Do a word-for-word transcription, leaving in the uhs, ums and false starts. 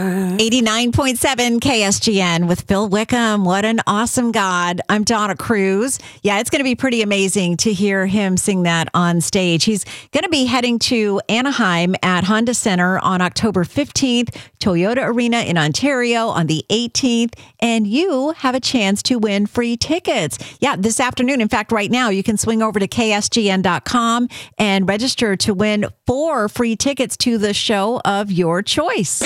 eighty-nine point seven K S G N with Phil Wickham. What an awesome God. I'm Donna Cruz. Yeah, it's going to be pretty amazing to hear him sing that on stage. He's going to be heading to Anaheim at Honda Center on October fifteenth, Toyota Arena in Ontario on the eighteenth, and you have a chance to win free tickets. Yeah, this afternoon. In fact, right now, you can swing over to K S G N dot com and register to win four free tickets to the show of your choice.